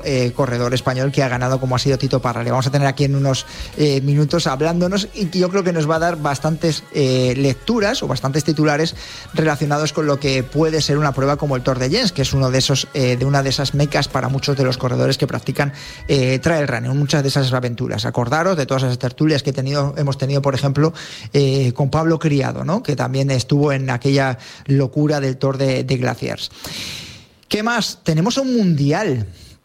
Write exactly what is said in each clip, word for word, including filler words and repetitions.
Eh, corredor español que ha ganado, como ha sido Tito Parra. Le vamos a tener aquí en unos eh, minutos hablándonos, y que yo creo que nos va a dar bastantes eh, lecturas o bastantes titulares relacionados con lo que puede ser una prueba como el Tour de Lens, que es uno de esos eh, de una de esas mecas para muchos de los corredores que practican eh, trail running, muchas de esas aventuras. Acordaros de todas esas tertulias que he tenido, hemos tenido, por ejemplo, eh, con Pablo Criado, ¿no?, que también estuvo en aquella locura del Tour de, de Glaciers. ¿Qué más? Tenemos un mundial.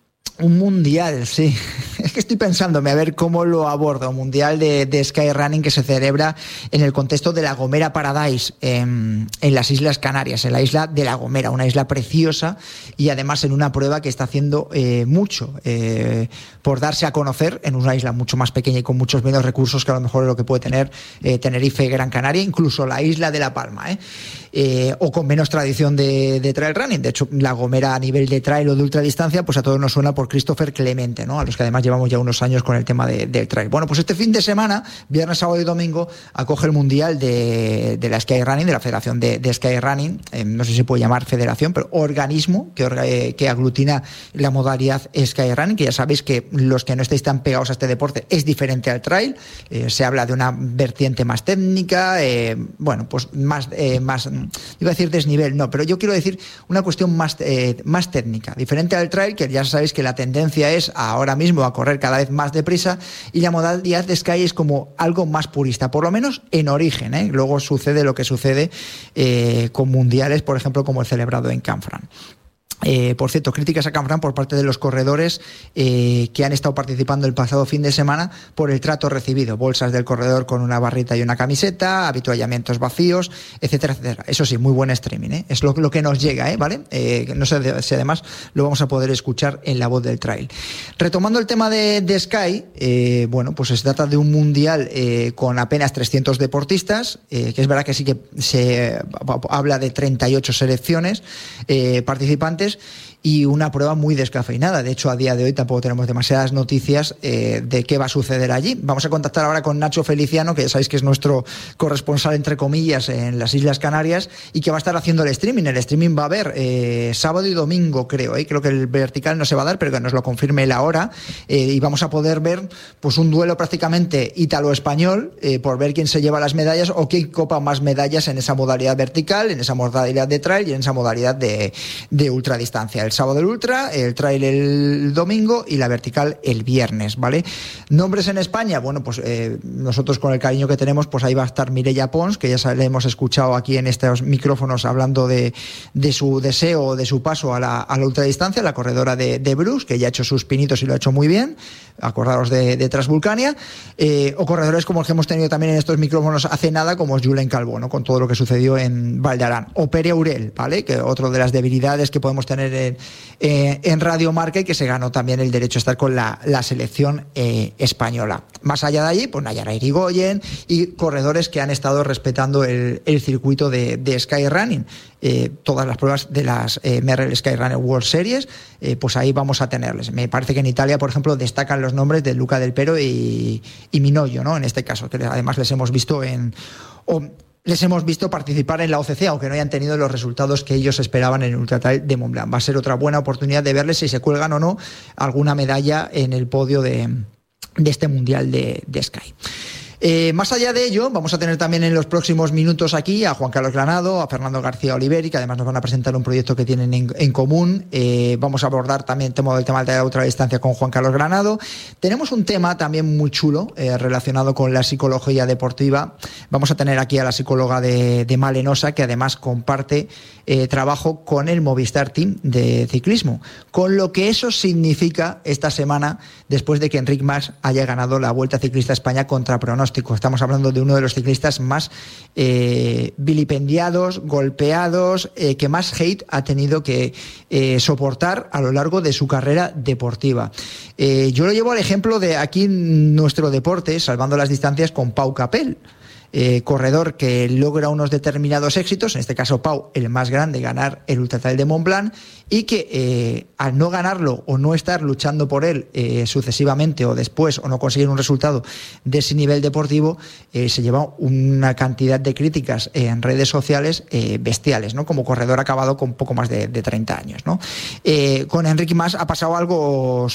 Un mundial, sí. Es que estoy pensándome a ver cómo lo abordo. Un mundial de, de skyrunning que se celebra en el contexto de La Gomera Paradise, en, en las Islas Canarias, en la isla de La Gomera, una isla preciosa, y además en una prueba que está haciendo eh, mucho eh, por darse a conocer en una isla mucho más pequeña y con muchos menos recursos que a lo mejor es lo que puede tener eh, Tenerife, Gran Canaria, incluso la isla de La Palma, ¿eh? Eh, o con menos tradición de, de trail running. De hecho, La Gomera a nivel de trail o de ultradistancia, pues a todos nos suena por Christopher Clemente, ¿no?, a los que además llevamos ya unos años con el tema de, del trail. Bueno, pues este fin de semana, viernes, sábado y domingo, acoge el mundial de, de la skyrunning, de la Federación de, de Skyrunning, eh, no sé si se puede llamar federación, pero organismo que, eh, que aglutina la modalidad skyrunning, que ya sabéis que los que no estáis tan pegados a este deporte es diferente al trail. Eh, se habla de una vertiente más técnica, eh, bueno, pues más, eh, más iba a decir desnivel, no, pero yo quiero decir una cuestión más, eh, más técnica, diferente al trail, que ya sabéis que la tendencia es ahora mismo a correr cada vez más deprisa, y la modalidad de Sky es como algo más purista, por lo menos en origen, ¿eh? Luego sucede lo que sucede eh, con mundiales, por ejemplo, como el celebrado en Canfranc. Eh, por cierto, críticas a Canfranc por parte de los corredores eh, que han estado participando el pasado fin de semana por el trato recibido: bolsas del corredor con una barrita y una camiseta, habituallamientos vacíos, etcétera, etcétera. Eso sí, muy buen streaming, ¿eh? Es lo, lo que nos llega, ¿eh? ¿Vale? Eh, no sé si además lo vamos a poder escuchar en La Voz del Trail. Retomando el tema de, de Sky, eh, bueno, pues se trata de un mundial eh, con apenas trescientos deportistas, eh, que es verdad que sí que se habla de treinta y ocho selecciones eh, participantes, y una prueba muy descafeinada. De hecho, a día de hoy tampoco tenemos demasiadas noticias eh, de qué va a suceder allí. Vamos a contactar ahora con Nacho Feliciano, que ya sabéis que es nuestro corresponsal, entre comillas, en las Islas Canarias, y que va a estar haciendo el streaming. El streaming va a haber eh, sábado y domingo, creo. ¿eh? Creo que el vertical no se va a dar, pero que nos lo confirme él ahora. Eh, y vamos a poder ver pues un duelo prácticamente ítalo-español eh, por ver quién se lleva las medallas o quién copa más medallas en esa modalidad vertical, en esa modalidad de trail y en esa modalidad de, de ultradistancia. El sábado el ultra, el trail el domingo y la vertical el viernes, ¿vale? Nombres en España, bueno, pues eh, nosotros con el cariño que tenemos, pues ahí va a estar Mireia Pons, que ya le hemos escuchado aquí en estos micrófonos hablando de, de su deseo, de su paso a la, a la ultradistancia, la corredora de, de Bruce, que ya ha hecho sus pinitos y lo ha hecho muy bien, acordaros de, de Transvulcania, eh, o corredores como el que hemos tenido también en estos micrófonos hace nada, como es Julen Calvo, ¿no?, con todo lo que sucedió en Valdarán, o Pere Aurel, ¿vale?, que otro de las debilidades que podemos tener en, eh, en Radio Marca, y que se ganó también el derecho a estar con la, la selección eh, española. Más allá de allí, pues Nayara Irigoyen y corredores que han estado respetando el, el circuito de, de Skyrunning. Eh, todas las pruebas de las eh, Merrell Skyrunner World Series, eh, pues ahí vamos a tenerles. Me parece que en Italia, por ejemplo, destacan los nombres de Luca Del Pero y, y Minoyo, ¿no?, en este caso, que además les hemos visto en... O, les hemos visto participar en la O C C, aunque no hayan tenido los resultados que ellos esperaban en el Ultra Trail de Mont Blanc. Va a ser otra buena oportunidad de verles si se cuelgan o no alguna medalla en el podio de, de este Mundial de, de Sky. Eh, más allá de ello, vamos a tener también en los próximos minutos aquí a Juan Carlos Granado, a Fernando García Oliveri, que además nos van a presentar un proyecto que tienen en, en común. Eh, vamos a abordar también el tema, el tema de la ultradistancia con Juan Carlos Granado. Tenemos un tema también muy chulo eh, relacionado con la psicología deportiva. Vamos a tener aquí a la psicóloga de, de Malenosa, que además comparte eh, trabajo con el Movistar Team de ciclismo, con lo que eso significa esta semana después de que Enric Mas haya ganado la Vuelta Ciclista a España contra pronóstico. Estamos hablando de uno de los ciclistas más eh, vilipendiados, golpeados, eh, que más hate ha tenido que eh, soportar a lo largo de su carrera deportiva. Eh, yo lo llevo al ejemplo de aquí nuestro deporte, salvando las distancias, con Pau Capel. eh, corredor que logra unos determinados éxitos, en este caso Pau, el más grande, ganar el Ultra Trail de Mont Blanc, y que eh, al no ganarlo o no estar luchando por él eh, sucesivamente o después o no conseguir un resultado de ese nivel deportivo, eh, se lleva una cantidad de críticas en redes sociales eh, bestiales, ¿no? Como corredor acabado con poco más de, de treinta años, ¿no? Eh, con Enric Mas ha pasado algo